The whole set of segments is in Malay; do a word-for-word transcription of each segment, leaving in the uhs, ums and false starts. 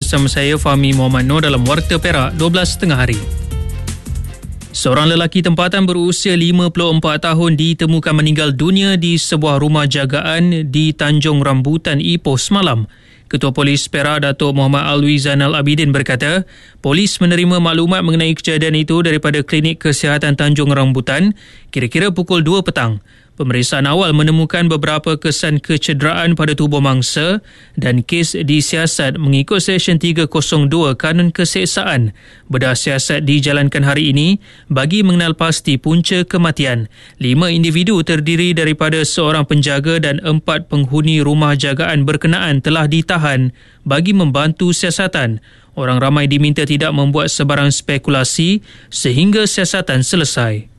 bersama saya Fahmi Muhammad Noor dalam Warta Perak dua belas tiga puluh hari. Seorang lelaki tempatan berusia lima puluh empat tahun ditemukan meninggal dunia di sebuah rumah jagaan di Tanjung Rambutan, Ipoh semalam. Ketua Polis Perak Datuk Muhammad Alwi Zainal Abidin berkata, polis menerima maklumat mengenai kejadian itu daripada Klinik Kesihatan Tanjung Rambutan kira-kira pukul dua petang. Pemeriksaan awal menemukan beberapa kesan kecederaan pada tubuh mangsa dan kes disiasat mengikut Seksyen tiga kosong dua Kanun Keseksaan. Bedah siasat dijalankan hari ini bagi mengenal pasti punca kematian. Lima individu terdiri daripada seorang penjaga dan empat penghuni rumah jagaan berkenaan telah ditahan bagi membantu siasatan. Orang ramai diminta tidak membuat sebarang spekulasi sehingga siasatan selesai.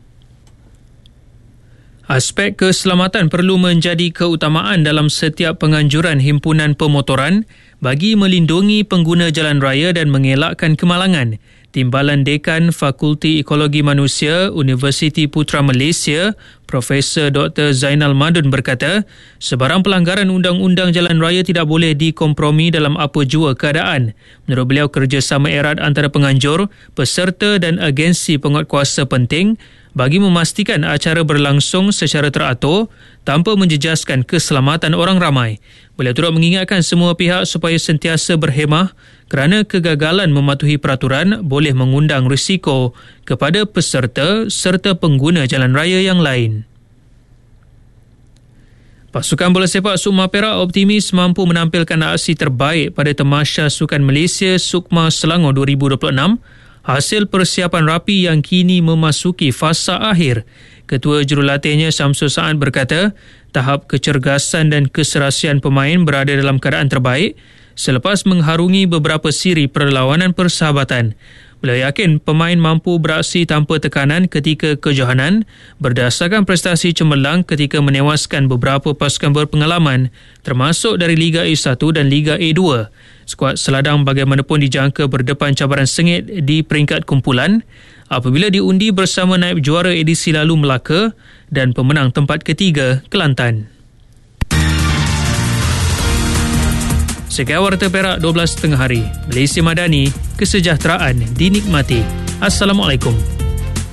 Aspek keselamatan perlu menjadi keutamaan dalam setiap penganjuran himpunan pemotoran bagi melindungi pengguna jalan raya dan mengelakkan kemalangan. Timbalan Dekan Fakulti Ekologi Manusia Universiti Putra Malaysia, Profesor Doktor Zainal Madun berkata, sebarang pelanggaran undang-undang jalan raya tidak boleh dikompromi dalam apa jua keadaan. Menurut beliau, kerjasama erat antara penganjur, peserta dan agensi penguatkuasa penting bagi memastikan acara berlangsung secara teratur tanpa menjejaskan keselamatan orang ramai. Beliau turut mengingatkan semua pihak supaya sentiasa berhemah kerana kegagalan mematuhi peraturan boleh mengundang risiko kepada peserta serta pengguna jalan raya yang lain. Pasukan bola sepak Sukma Perak optimis mampu menampilkan aksi terbaik pada Tamasya Sukan Malaysia Sukma Selangor dua ribu dua puluh enam. Hasil persiapan rapi yang kini memasuki fasa akhir. Ketua Jurulatihnya Syamsul Saad berkata, tahap kecergasan dan keserasian pemain berada dalam keadaan terbaik selepas mengharungi beberapa siri perlawanan persahabatan. Beliau yakin pemain mampu beraksi tanpa tekanan ketika kejohanan berdasarkan prestasi cemerlang ketika menewaskan beberapa pasukan berpengalaman termasuk dari Liga A satu dan Liga A dua. Skuad Seladang bagaimanapun dijangka berdepan cabaran sengit di peringkat kumpulan apabila diundi bersama naib juara edisi lalu Melaka dan pemenang tempat ketiga Kelantan. Sekian Warta Perak dua belas tiga puluh hari. Malaysia Madani, kesejahteraan dinikmati. Assalamualaikum.